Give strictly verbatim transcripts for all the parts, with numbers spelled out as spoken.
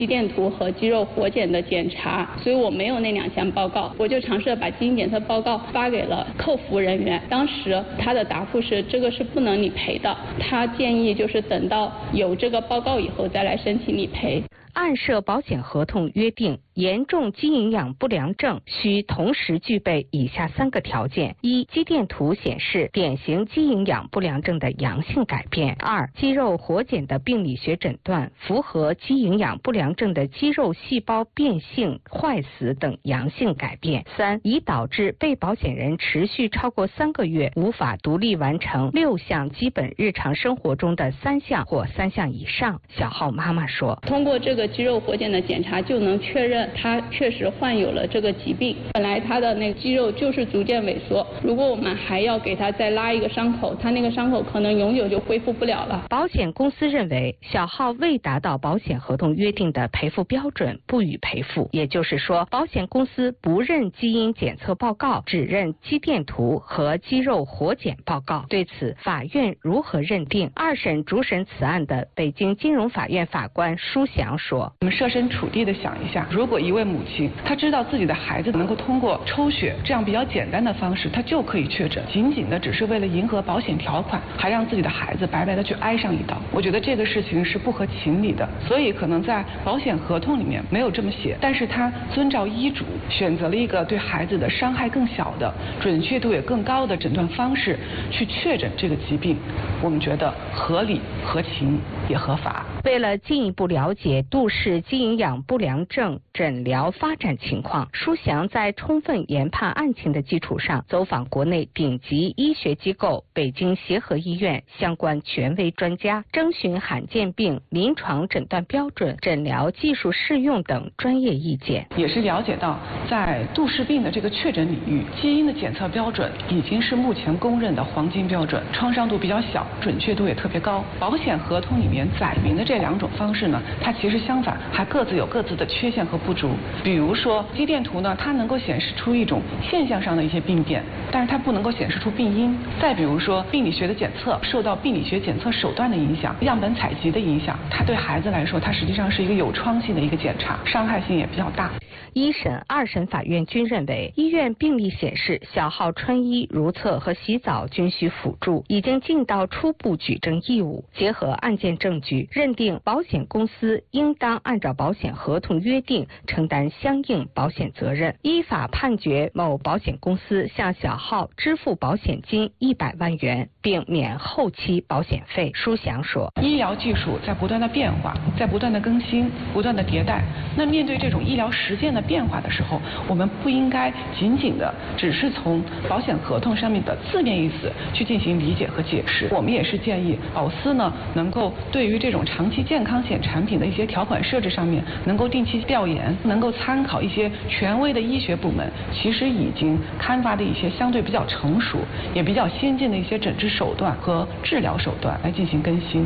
肌电图和肌肉活检的检查，所以我没有那两项报告，我就尝试把基因检测报告发给了客服人员。当时他的答复是这个是不能理赔的，他建议就是等到有这个报告以后再来申请理赔。 按涉保险合同约定，严重肌营养不良症需同时具备以下三个条件：一、肌电图显示典型肌营养不良症的阳性改变；二、肌肉活检的病理学诊断符合肌营养不良症的肌肉细胞变性、坏死等阳性改变；三、已导致被保险人持续超过三个月无法独立完成六项基本日常生活中的三项或三项以上。小浩妈妈说， 通过这个肌肉活检的检查就能确认他确实患有了这个疾病。本来他的那个肌肉就是逐渐萎缩，如果我们还要给他再拉一个伤口，他那个伤口可能永久就恢复不了了。 保险公司认为小浩未达到保险合同约定的赔付标准，不予赔付。也就是说，保险公司不认基因检测报告，只认肌电图和肌肉活检报告。对此，法院如何认定？二审主审此案的北京金融法院法官舒祥说， 我们设身处地的想一下，如果一位母亲她知道自己的孩子能够通过抽血这样比较简单的方式，她就可以确诊，仅仅的只是为了迎合保险条款，还让自己的孩子白白的去挨上一刀，我觉得这个事情是不合情理的。所以可能在保险合同里面没有这么写，但是他遵照医嘱选择了一个对孩子的伤害更小的、准确度也更高的诊断方式去确诊这个疾病，我们觉得合理、合情也合法。 为了进一步了解杜氏肌营养不良症诊疗发展情况，舒祥在充分研判案情的基础上，走访国内顶级医学机构、北京协和医院相关权威专家，征询罕见病临床诊断标准、诊疗技术适用等专业意见。 也是了解到，在杜氏病的这个确诊领域，基因的检测标准已经是目前公认的黄金标准，创伤度比较小，准确度也特别高。保险合同里面载明的这两种方式呢，它其实相反，还各自有各自的缺陷和不足。比如说肌电图呢，它能够显示出一种现象上的一些病变，但是它不能够显示出病因。再比如说病理学的检测受到病理学检测手段的影响、样本采集的影响，它对孩子来说，它实际上是一个有创性的一个检查，伤害性也比较大。 一审、二审法院均认为，医院病历显示小浩穿衣、如厕和洗澡均需辅助，已经尽到初步举证义务。结合案件证据，认定保险公司应当按照保险合同约定承担相应保险责任，依法判决某保险公司向小浩支付保险金一百万元，并免后期保险费。舒祥说， 医疗技术在不断的变化，在不断的更新，不断的迭代。那面对这种医疗实践的变化的时候，我们不应该仅仅的只是从保险合同上面的字面意思去进行理解和解释。我们也是建议保司呢，能够对于这种长期健康险产品的一些条款设置上面，能够定期调研，能够参考一些权威的医学部门其实已经刊发的一些相对比较成熟也比较先进的一些诊治手段和治疗手段来进行更新。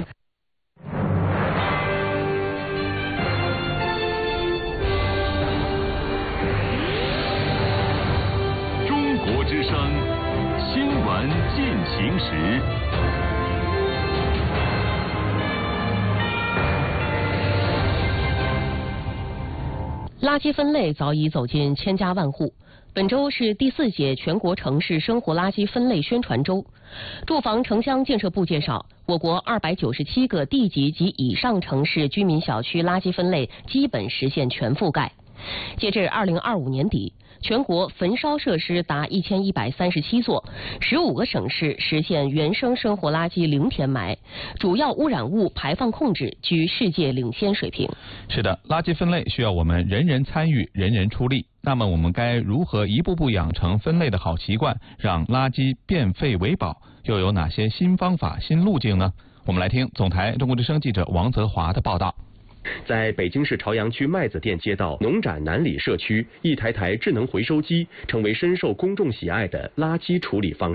中国之声新闻进行时。 垃圾分类早已走进千家万户。本周是第四届全国城市生活垃圾分类宣传周。住房城乡建设部介绍，我国二百九十七个地级及以上城市居民小区垃圾分类基本实现全覆盖。截至二零二五年底，全国焚烧设施达一千一百三十七座，十五个省市实现原生生活垃圾零填埋，主要污染物排放控制居世界领先水平。 是的，垃圾分类需要我们人人参与，人人出力。那么我们该如何一步步养成分类的好习惯，让垃圾变废为宝？又有哪些新方法、新路径呢？我们来听总台中国之声记者王泽华的报道。 在北京市朝阳区麦子店街道农展南里社区，一台台智能回收机成为深受公众喜爱的垃圾处理方式。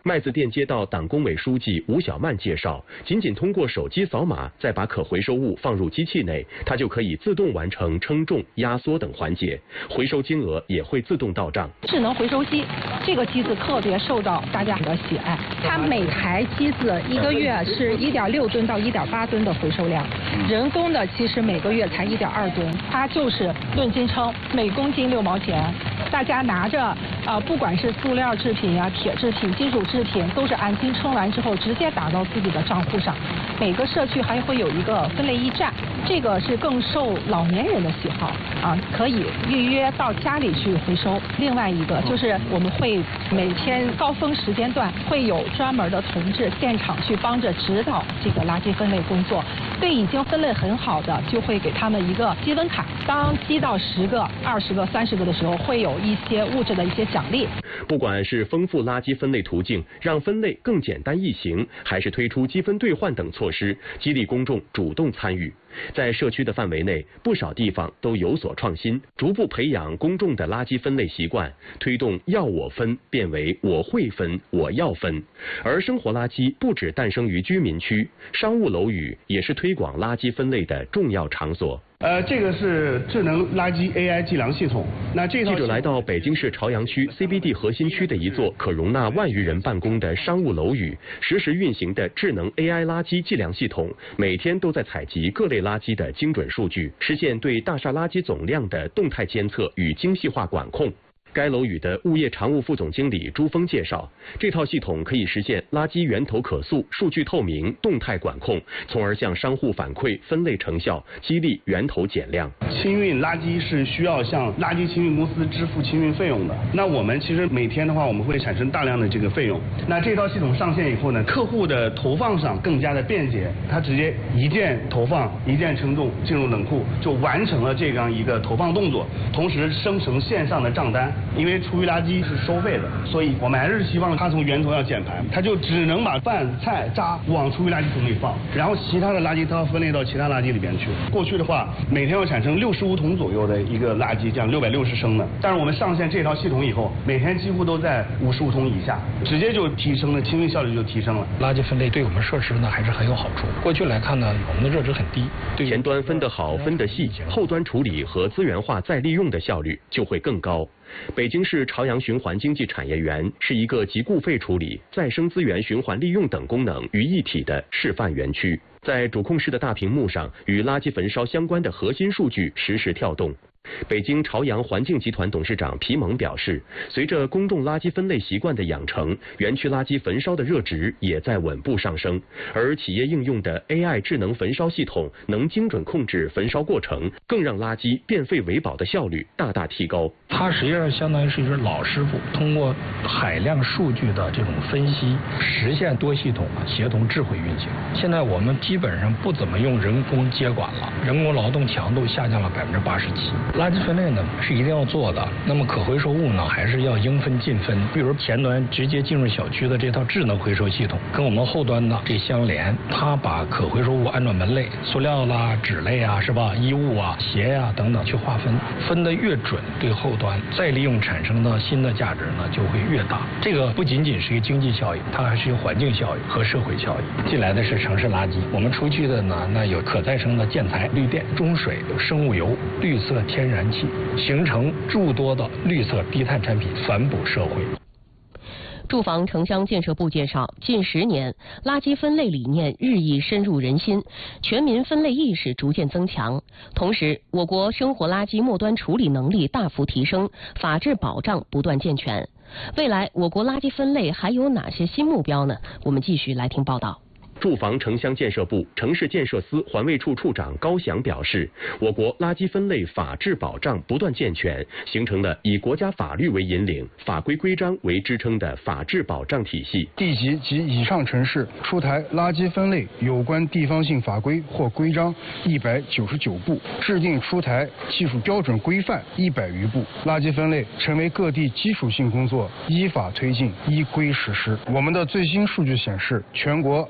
麦子店街道党工委书记吴小曼介绍，仅仅通过手机扫码，再把可回收物放入机器内，它就可以自动完成称重、压缩等环节，回收金额也会自动到账。 智能回收机这个机子特别受到大家的喜爱，它每台机子一个月是一点六吨到一点八吨的回收量，人工的其实每个月才一点二吨，它就是论斤称，每公斤六毛钱。大家拿着啊、呃，不管是塑料制品啊、铁制品、金属制品，都是按斤称完之后直接打到自己的账户上。每个社区还会有一个分类驿站，这个是更受老年人的喜好啊，可以预约到家里去回收。另外一个就是我们会每天高峰时间段会有专门的同志现场去帮着指导这个垃圾分类工作。对已经分类很好的，就会给他们一个积分卡，当积到十个、二十个、三十个的时候，会有一些物质的一些奖励。 不管是丰富垃圾分类途径，让分类更简单易行，还是推出积分兑换等措施，激励公众主动参与。在社区的范围内，不少地方都有所创新，逐步培养公众的垃圾分类习惯，推动要我分变为我会分、我要分。而生活垃圾不只诞生于居民区，商务楼宇也是推广垃圾分类的重要场所。 呃，这个是智能垃圾 A I 计量系统。那这套记者来到北京市朝阳区 C B D 核心区的一座可容纳万余人办公的商务楼宇，实时运行的智能 A I 垃圾计量系统，每天都在采集各类垃圾的精准数据，实现对大厦垃圾总量的动态监测与精细化管控。该楼宇的物业常务副总经理朱峰介绍，这套系统可以实现垃圾源头可溯、数据透明、动态管控，从而向商户反馈分类成效，激励源头减量。 清运垃圾是需要向垃圾清运公司支付清运费用的，那我们其实每天的话，我们会产生大量的这个费用。那这套系统上线以后呢，客户的投放上更加的便捷，他直接一键投放、一键称重进入冷库，就完成了这样一个投放动作，同时生成线上的账单。因为厨余垃圾是收费的，所以我们还是希望它从源头要减排，它就只能把饭菜渣往厨余垃圾桶里放，然后其他的垃圾它要分类到其他垃圾里边去。过去的话，每天要产生六十五桶左右的一个垃圾，这样六百六十升的。但是我们上线这套系统以后，每天几乎都在五十五桶以下，直接就提升了清运效率，就提升了。 垃圾分类对我们设施呢还是很有好处。过去来看呢，我们的热值很低，对前端分得好、分得细，后端处理和资源化再利用的效率就会更高。北京市朝阳循环经济产业园是一个集固废处理、再生资源循环利用等功能于一体的示范园区。在主控室的大屏幕上，与垃圾焚烧相关的核心数据实时跳动。北京朝阳环境集团董事长皮蒙表示，随着公众垃圾分类习惯的养成，园区垃圾焚烧的热值也在稳步上升，而企业应用的 A I 智能焚烧系统能精准控制焚烧过程，更让垃圾变废为宝的效率大大提高。 它实际上相当于是一只老师傅，通过海量数据的这种分析，实现多系统协同智慧运行。现在我们基本上不怎么用人工接管了，人工劳动强度下降了百分之八十七。垃圾分类呢是一定要做的，那么可回收物呢还是要应分尽分。比如前端直接进入小区的这套智能回收系统，跟我们后端的这相连，它把可回收物按照门类，塑料啦、纸类啊，是吧？衣物啊、鞋呀、啊、等等去划分，分得越准，对后端再利用产生的新的价值呢就会越大。这个不仅仅是一个经济效益，它还是有环境效益和社会效益。进来的是城市垃圾，我们出去的呢，那有可再生的建材、绿电、中水、生物油、绿色天然气，形成诸多的绿色低碳产品，反哺社会。 住房城乡建设部介绍，近十年，垃圾分类理念日益深入人心，全民分类意识逐渐增强。同时，我国生活垃圾末端处理能力大幅提升，法治保障不断健全。未来，我国垃圾分类还有哪些新目标呢？我们继续来听报道。 住房城乡建设部城市建设司环卫处处长高翔表示，我国垃圾分类法治保障不断健全，形成了以国家法律为引领、法规规章为支撑的法治保障体系。 地级及以上城市出台垃圾分类有关地方性法规或规章一百九十九部，制定出台技术标准规范一百余部，垃圾分类成为各地基础性工作，依法推进、依规实施。我们的最新数据显示，全国二百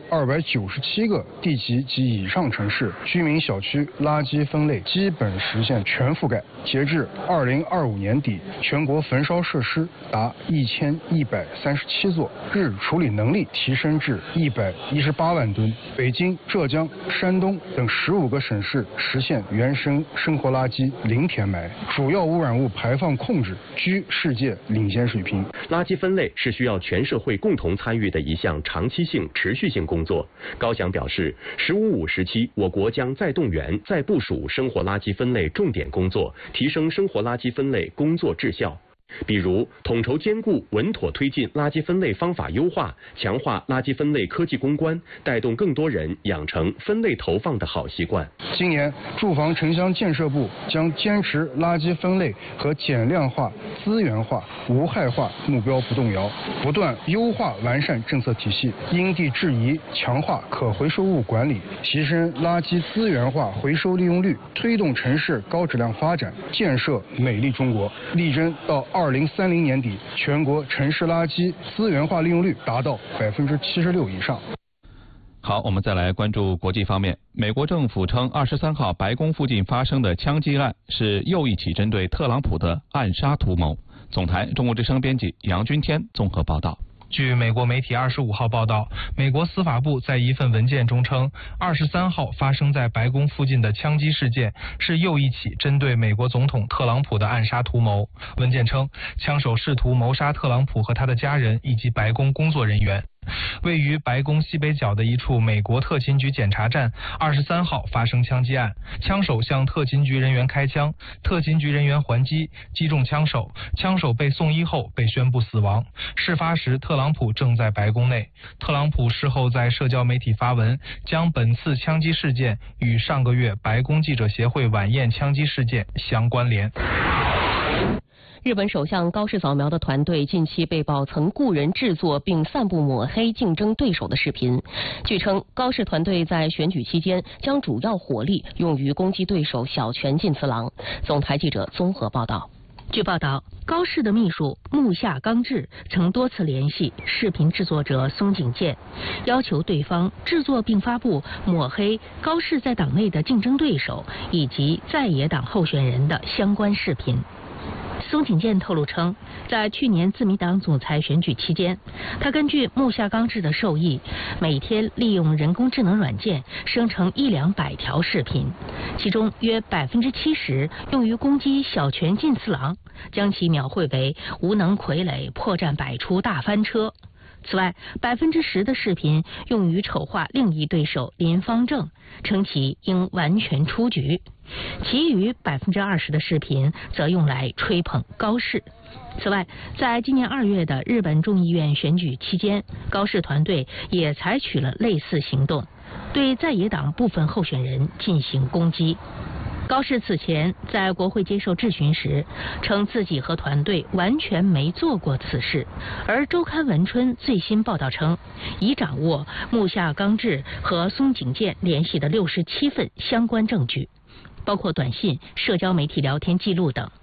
九十七个地级及以上城市居民小区垃圾分类基本实现全覆盖。截至二零二五年底，全国焚烧设施达一千一百三十七座，日处理能力提升至一百一十八万吨。北京、浙江、山东等十五个省市实现原生生活垃圾零填埋，主要污染物排放控制居世界领先水平。 垃圾分类是需要全社会共同参与的一项长期性、持续性工作。高翔表示，十五五时期，我国将再动员、再部署生活垃圾分类重点工作，提升生活垃圾分类工作质效。比如，统筹兼顾，稳妥推进垃圾分类方法优化，强化垃圾分类科技攻关，带动更多人养成分类投放的好习惯。 今年，住房城乡建设部将坚持垃圾分类和减量化、资源化、无害化目标不动摇，不断优化完善政策体系，因地制宜强化可回收物管理，提升垃圾资源化回收利用率，推动城市高质量发展，建设美丽中国，力争到二零三零年底，全国城市垃圾资源化利用率达到百分之七十六以上。 好，我们再来关注国际方面。美国政府称，二十三号白宫附近发生的枪击案是又一起针对特朗普的暗杀图谋。总台中国之声编辑杨君天综合报道。 据美国媒体二十五号报道，美国司法部在一份文件中称，二十三号发生在白宫附近的枪击事件是又一起针对美国总统特朗普的暗杀图谋。文件称，枪手试图谋杀特朗普和他的家人以及白宫工作人员。位于白宫西北角的一处美国特勤局检查站，二十三号发生枪击案，枪手向特勤局人员开枪，特勤局人员还击，击中枪手，枪手被送医后被宣布死亡。事发时，特朗普正在白宫内。特朗普事后在社交媒体发文，将本次枪击事件与上个月白宫记者协会晚宴枪击事件相关联。 日本首相高市早苗的团队近期被曝曾雇人制作并散布抹黑竞争对手的视频。据称，高市团队在选举期间将主要火力用于攻击对手小泉进次郎。总台记者综合报道。 据报道，高市的秘书木下刚志曾多次联系视频制作者松井健，要求对方制作并发布抹黑高市在党内的竞争对手以及在野党候选人的相关视频。松井健透露称，在去年自民党总裁选举期间，他根据木下刚志的授意，每天利用人工智能软件生成一两百条视频，其中约百分之七十用于攻击小泉进次郎，将其描绘为无能傀儡破绽百出大翻车。此外，百分之十的视频用于丑化另一对手林芳正，称其应完全出局。其余百分之二十的视频则用来吹捧高市。此外，在今年二月的日本众议院选举期间，高市团队也采取了类似行动，对在野党部分候选人进行攻击。高市此前在国会接受质询时，称自己和团队完全没做过此事。而周刊文春最新报道称，已掌握木下刚志和松井健联系的六十七份相关证据，包括短信、社交媒体聊天记录等。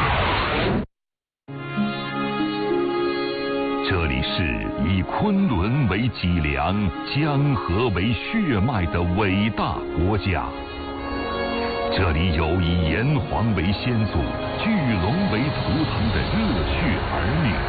这里是以昆仑为脊梁、江河为血脉的伟大国家。这里有以炎黄为先祖、巨龙为图腾的热血儿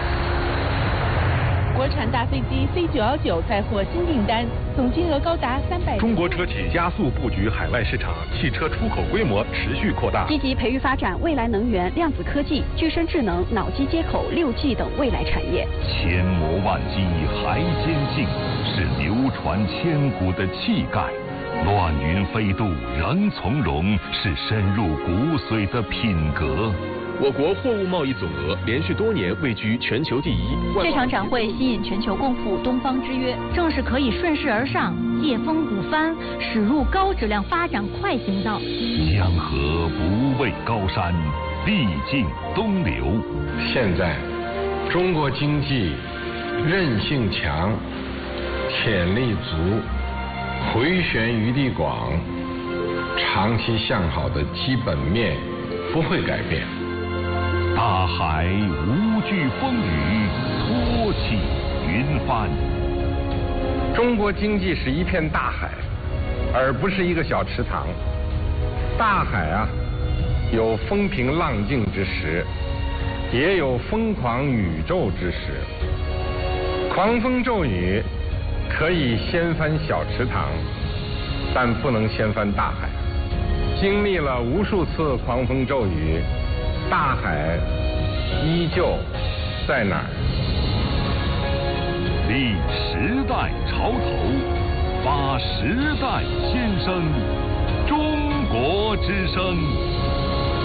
女。 国产大飞机 C 九一九再获新订单，总金额高达三百。 中国车企加速布局海外市场，汽车出口规模持续扩大， 积极培育发展未来能源、量子科技、具身智能、脑机接口、六 G 等未来产业。 千磨万击还坚劲，是流传千古的气概。乱云飞渡仍从容，是深入骨髓的品格。 我国货物贸易总额连续多年位居全球第一。 这场展会吸引全球共赴东方之约，正是可以顺势而上，借风鼓帆，驶入高质量发展快行道。 江河不畏高山，历尽东流。 现在，中国经济韧性强，潜力足。回旋余地广，长期向好的基本面不会改变。 大海无惧风雨，托起云帆。 中国经济是一片大海，而不是一个小池塘。大海啊，有风平浪静之时，也有疯狂宇宙之时。狂风骤雨可以掀翻小池塘，但不能掀翻大海。经历了无数次狂风骤雨，大海依旧在哪儿？ 立时代潮头，发时代先声，中国之声。